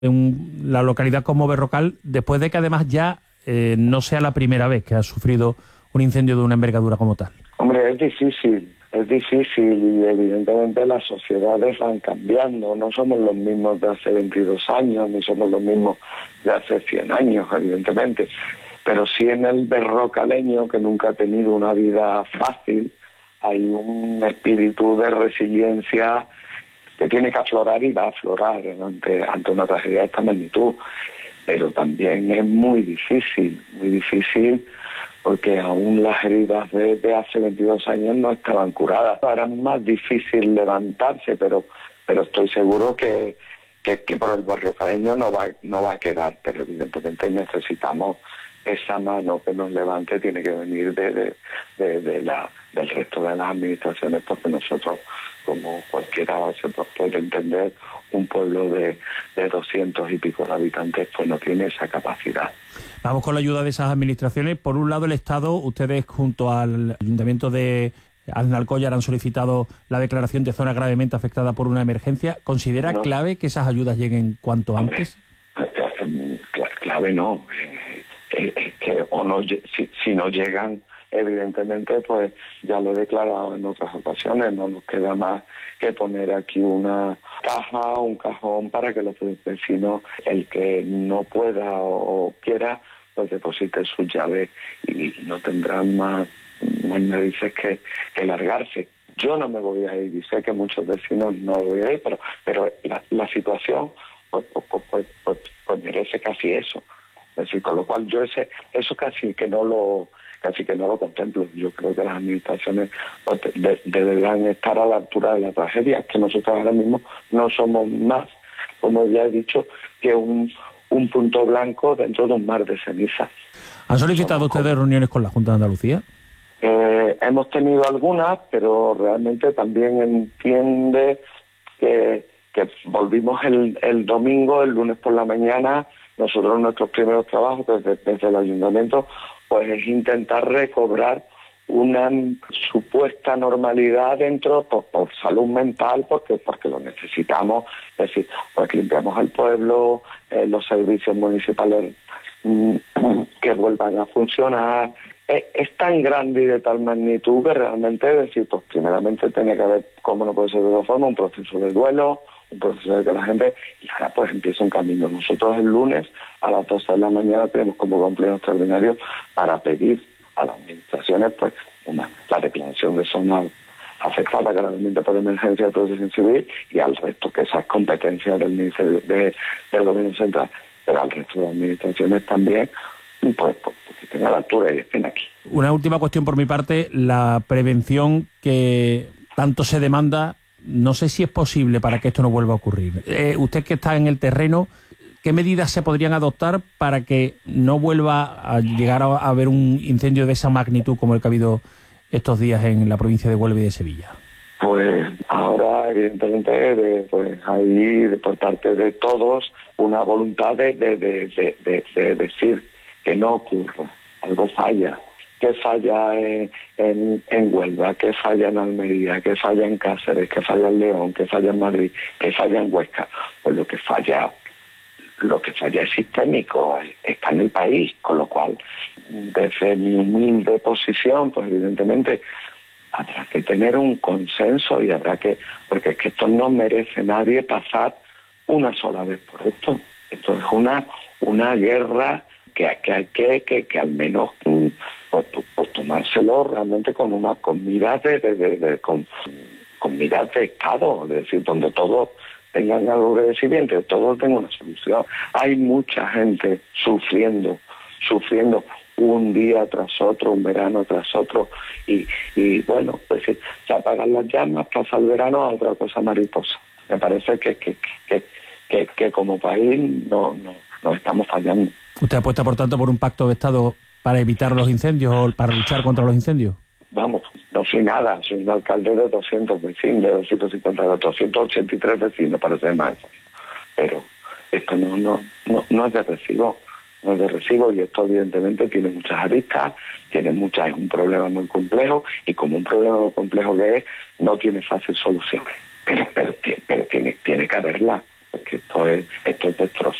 en la localidad como Berrocal, después de que además ya no sea la primera vez que ha sufrido un incendio de una envergadura como tal? Hombre, es difícil y evidentemente las sociedades van cambiando. No somos los mismos de hace 22 años, ni somos los mismos de hace 100 años, evidentemente. Pero sí en el berrocaleño, que nunca ha tenido una vida fácil, hay un espíritu de resiliencia que tiene que aflorar y va a aflorar ante una tragedia de esta magnitud. Pero también es muy difícil, porque aún las heridas de hace 22 años no estaban curadas. Ahora es más difícil levantarse, pero estoy seguro que por el barrio caleño no va a quedar, pero evidentemente necesitamos esa mano que nos levante, tiene que venir del resto de las administraciones, porque nosotros, como cualquiera se puede entender, un pueblo de 200 y pico de habitantes pues no tiene esa capacidad. Vamos con la ayuda de esas administraciones. Por un lado, el Estado, ustedes junto al Ayuntamiento de Aznalcóllar han solicitado la declaración de zona gravemente afectada por una emergencia. ¿Considera clave que esas ayudas lleguen cuanto antes? Clave no. Que o no, si no llegan, evidentemente, pues ya lo he declarado en otras ocasiones, no nos queda más que poner aquí una caja, un cajón para que los vecinos, el que no pueda o quiera, pues deposite sus llaves y no tendrán más narices que largarse. Yo no me voy a ir y sé que muchos vecinos no voy a ir, pero la situación pues merece casi eso. Es decir, con lo cual yo eso casi que no lo contemplo. Yo creo que las administraciones deberán estar a la altura de la tragedia, que nosotros ahora mismo no somos más, como ya he dicho, que un punto blanco dentro de un mar de cenizas. ¿Han solicitado ustedes reuniones con la Junta de Andalucía? Hemos tenido algunas, pero realmente también entiende que volvimos el domingo, el lunes por la mañana. Nosotros nuestros primeros trabajos desde el ayuntamiento pues es intentar recobrar una supuesta normalidad dentro por salud mental, porque lo necesitamos. Es decir, pues limpiamos el pueblo, los servicios municipales que vuelvan a funcionar. Es tan grande y de tal magnitud que realmente, es decir, pues primeramente tiene que haber, como no puede ser de otra forma, un proceso de duelo, un proceso de que la gente, y ahora pues empieza un camino. Nosotros el lunes a las 12 de la mañana tenemos como pleno extraordinario para pedir a las administraciones pues la declaración de zona afectada gravemente por emergencia de protección civil, y al resto, que esas competencias del Ministerio del Gobierno Central, pero al resto de las administraciones también, pues que estén a la altura y estén aquí. Una última cuestión por mi parte, la prevención que tanto se demanda. No sé si es posible para que esto no vuelva a ocurrir. Usted que está en el terreno, ¿qué medidas se podrían adoptar para que no vuelva a llegar a haber un incendio de esa magnitud como el que ha habido estos días en la provincia de Huelva y de Sevilla? Pues ahora, evidentemente, pues hay por parte de todos una voluntad de decir que no ocurra, algo falla. ¿Qué falla en Huelva? ¿Qué falla en Almería? ¿Qué falla en Cáceres? ¿Qué falla en León? ¿Qué falla en Madrid? ¿Qué falla en Huesca? Pues lo que falla es sistémico, está en el país, con lo cual, desde mi humilde posición, pues evidentemente habrá que tener un consenso y porque es que esto no merece nadie pasar una sola vez por esto. Esto es una guerra que hay que al menos pues tomárselo realmente con miras con miras de Estado, es decir, donde todos tengan algo que decir bien, que todos tengan una solución. Hay mucha gente sufriendo un día tras otro, un verano tras otro, y bueno, pues se apagan las llamas, pasa el verano a otra cosa mariposa. Me parece que como país no estamos fallando. ¿Usted apuesta, por tanto, por un pacto de Estado para evitar los incendios o para luchar contra los incendios? Vamos, no soy nada, soy un alcalde de 200 vecinos, de 250, de 283 vecinos, para ser más. Pero esto no es de recibo, no es de recibo, y esto evidentemente tiene muchas aristas, es un problema muy complejo, y como un problema muy complejo que es, no tiene fácil solución. Pero tiene que haberla. porque esto es destrozo.